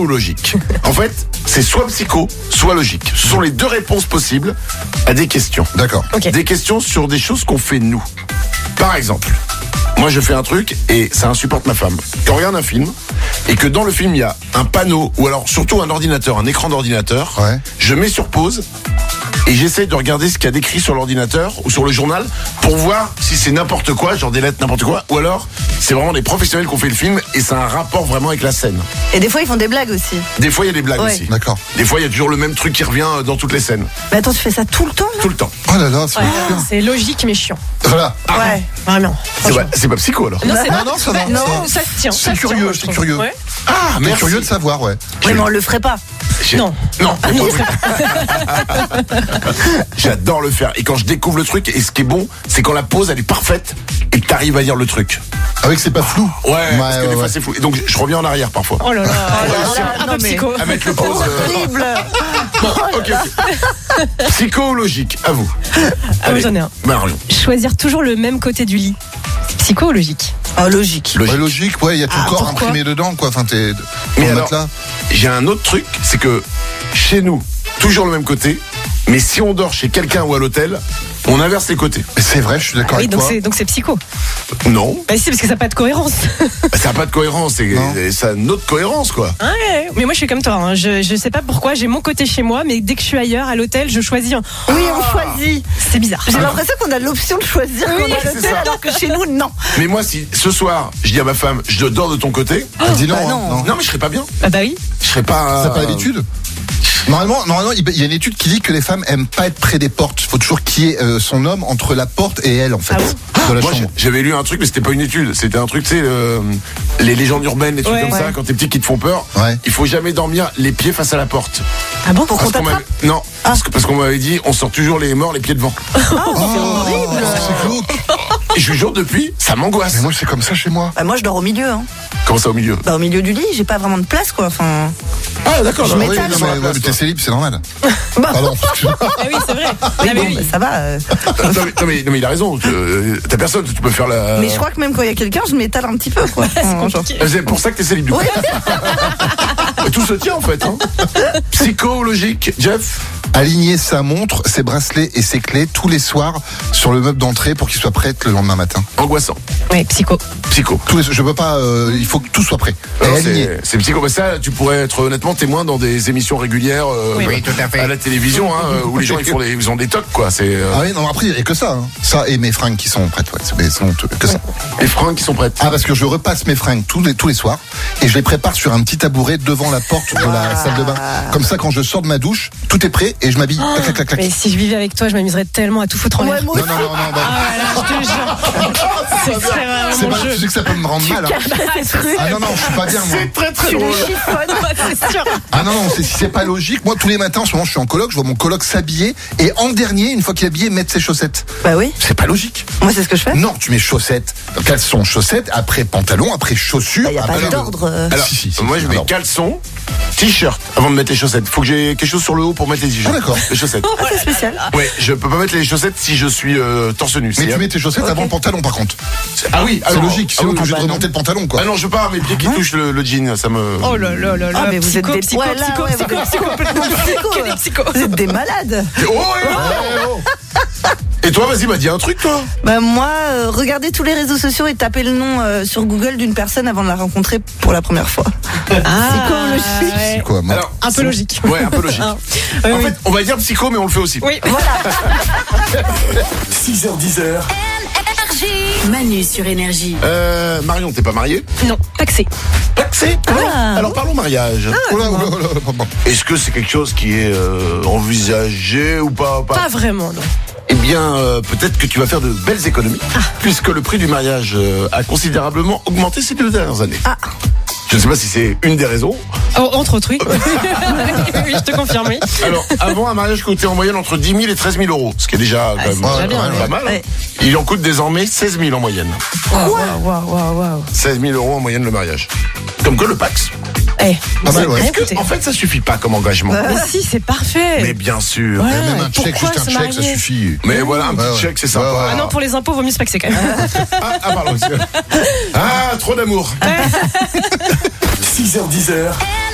ou logique. En fait, c'est soit psycho, soit logique. Ce sont les deux réponses possibles à des questions. D'accord. Ok. Des questions sur des choses qu'on fait nous. Par exemple, moi je fais un truc et ça insupporte ma femme. Quand on regarde un film et que dans le film il y a un panneau ou alors surtout un ordinateur, un écran d'ordinateur, Ouais. je mets sur pause et j'essaie de regarder ce qu'il y a décrit sur l'ordinateur ou sur le journal pour voir si c'est n'importe quoi, genre des lettres n'importe quoi, ou alors c'est vraiment des professionnels qui ont fait le film et ça a un rapport vraiment avec la scène. Et des fois, ils font des blagues aussi. Des fois il y a des blagues Ouais. aussi. D'accord. Des fois il y a toujours le même truc qui revient dans toutes les scènes. Mais attends, tu fais ça tout le temps, là? Tout le temps. Oh là là, c'est Ouais, c'est logique mais chiant. Voilà. Ouais. Vraiment. C'est pas psycho alors. Non, c'est Non, ça va. non, ça- ça se tient. c'est ça se tient, curieux, moi, je c'est trouve. curieux. Ouais. Ah, T'es merci. curieux de savoir, ouais. Oui, mais on le ferait pas. Non. Non, j'adore le faire. Et quand je découvre le truc, et ce qui est bon, c'est quand la pause elle est parfaite et que t'arrives à dire le truc. Avec c'est pas flou. Ouais, parce que des ouais. fois c'est flou. Et donc je reviens en arrière parfois. Oh là là. Un non, peu mais- psycho. À mettre le pause. Horrible. Bon, ok. Psycho ou logique, à vous. Ah oui, j'en ai un. Marion. Choisir toujours le même côté du lit. Psycho ou logique? Oh, logique. Logique. Ouais, logique, ouais, il y a tout le corps pourquoi imprimé dedans, quoi. Enfin, t'es. Mais on alors, là. j'ai un autre truc, c'est que chez nous, toujours le même côté, mais si on dort chez quelqu'un ou à l'hôtel, on inverse les côtés. C'est vrai, je suis d'accord Oui, avec donc toi. c'est psycho. Non, Bah si, parce que ça n'a pas de cohérence. ça n'a pas de cohérence, Non. ça a une autre cohérence quoi. Ouais, mais moi je suis comme toi. Hein. Je sais pas pourquoi, j'ai mon côté chez moi, mais dès que je suis ailleurs, à l'hôtel, je choisis un. Oui, on choisit. C'est bizarre. J'ai l'impression qu'on a l'option de choisir Oui, qu'on a c'est l'hôtel, ça. alors que chez nous, non. Mais moi, si ce soir, je dis à ma femme, je dors de ton côté, Elle dit non, bah hein, non. non. non mais je serais pas bien. Ah bah oui. Je serais pas. T'as pas l'habitude Normalement, il y a une étude qui dit que les femmes aiment pas être près des portes. Il faut toujours qu'il y ait son homme entre la porte et elle, en fait, Ah de la Moi, chambre. j'avais lu un truc, mais c'était pas une étude. C'était un truc, tu sais, les légendes urbaines, les trucs Ouais. comme ça, quand t'es petit qui te font peur. Ouais. Il faut jamais dormir les pieds face à la porte. Ah bon? Pour qu'on Parce qu'on t'attrape. m'avait- Non, parce qu'on m'avait dit, on sort toujours les morts les pieds devant. Oh, c'est glauque. Et je vous jure, depuis, ça m'angoisse. Mais moi, c'est comme ça chez moi. Bah, moi, je dors au milieu. Hein. Comment ça au milieu? Bah, au milieu du lit, j'ai pas vraiment de place, quoi. Enfin. Ah, d'accord. Je non, m'étale, oui, Non, sur mais, ouais, mais t'es célib, c'est normal. Pardon. Ah oui, c'est vrai. Oui, Ah, mais bon, oui. bah, ça va. non, mais il a raison. T'as personne, tu peux faire la. Mais je crois que même quand il y a quelqu'un, je m'étale un petit peu, quoi. Enfin, genre- C'est pour ça que t'es célib, du coup. Tout se tient, en fait. Hein. Psychologique, Jeff. Aligner sa montre, ses bracelets et ses clés tous les soirs sur le meuble d'entrée pour qu'il soit prêt le lendemain matin. Angoissant. Ouais, psycho. Psycho. Je peux pas, il faut que tout soit prêt. Et Alors, aligné. c'est psycho, mais ça, tu pourrais être honnêtement témoin dans des émissions régulières Oui, tout à fait. à la télévision, hein, où les gens ils ont des tocs, quoi. C'est Ah oui, non, après, il n'y a que ça. Hein. Ça et mes fringues qui sont prêtes, ouais. Que ça. les fringues qui sont prêtes. Ah, parce que je repasse mes fringues tous les soirs et je les prépare sur un petit tabouret devant la porte de la salle de bain. Comme ça, quand je sors de ma douche, tout est prêt et je m'habille. Clac, clac, clac, clac. Mais si je vivais avec toi, je m'amuserais tellement à tout foutre en l'air. Ouais, moi Non, aussi. non, bah, Ah là, je te jure. C'est vraiment c'est mon pas, jeu. tu sais que ça peut me rendre mal. Hein. Ah non, je suis pas bien, moi. C'est très très Tu les drôle. chiffonnes. C'est sûr. Ah non, si c'est pas logique. Moi, tous les matins, en ce moment, je suis en coloc, je vois mon coloc s'habiller et en dernier, une fois qu'il est habillé, mettre ses chaussettes. Bah oui. C'est pas logique. Moi, c'est ce que je fais. Non, tu mets chaussettes, caleçon, chaussettes, après pantalon, après chaussures. Bah, y a pas après- d'ordre. Alors, Si. moi je mets Alors. caleçon, t-shirt avant de mettre les chaussettes. Faut que j'ai quelque chose sur le haut pour mettre les t-shirts. Ah, d'accord. Les chaussettes. Ah, c'est spécial. Ouais, je peux pas mettre les chaussettes si je suis torse nu. Mais C'est- tu mets tes chaussettes avant le pantalon, par contre. Ah oui, C'est alors- logique, sinon ah oui, t'es obligé bah de remonter le pantalon, quoi. Ah non, je veux pas mes pieds qui touchent le jean, ça me. Oh là là là là. Ah, mais vous êtes psycho, des psycho, ouais, là, psycho, ouais, psycho, vous êtes psycho. complètement psycho. Que des psychos. Vous êtes des malades. Oh, ouais. Et toi, vas-y, dis un truc, toi. Bah moi, regardez tous les réseaux sociaux et tapez le nom sur Google d'une personne avant de la rencontrer pour la première fois. Ah, Psychologique. ouais. Quoi, moi. Alors, Un peu logique. Ouais, un peu logique. Ah. En Oui, fait, on va dire psycho, mais on le fait aussi. oui. 6h10. Manu sur Énergie. Marion, t'es pas mariée? Non, taxé. Taxé? Alors parlons mariage. Oh là, oh là, oh là, oh là. Est-ce que c'est quelque chose qui est envisagé ou pas? Pas vraiment, non. Eh bien, peut-être que tu vas faire de belles économies, puisque le prix du mariage a considérablement augmenté ces 2 dernières années. Je ne sais pas si c'est une des raisons. Oh, entre autres, oui. Oui, je te confirme, oui. Alors, avant, un mariage coûtait en moyenne entre 10 000 et 13 000 euros, ce qui est déjà quand même c'est déjà bien, pas mal. ouais. Il en coûte désormais 16 000 en moyenne. Waouh. 16 000 euros en moyenne le mariage. Comme que le Pax. Eh, Pas mal, ouais. rien Est-ce coûté. que, en fait, ça suffit pas comme engagement? Mais si, c'est parfait. Mais bien sûr. Ouais. Même un chèque, pourquoi juste un se chèque, ça marier suffit. Mais voilà, un petit Ouais. chèque, c'est sympa. Ouais, ouais. Ah non, pour les impôts, vaut mieux se paxer quand même. Pardon. Ah, trop d'amour. 6h10.